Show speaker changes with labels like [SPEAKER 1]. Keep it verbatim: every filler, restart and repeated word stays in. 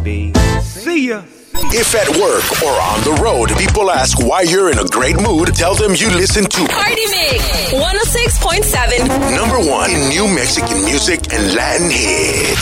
[SPEAKER 1] baby. See ya.
[SPEAKER 2] If at work or on the road, people ask why you're in a great mood, tell them you listen to
[SPEAKER 3] Party Mix one oh six point seven.
[SPEAKER 2] Number one in new Mexican music and Latin hits.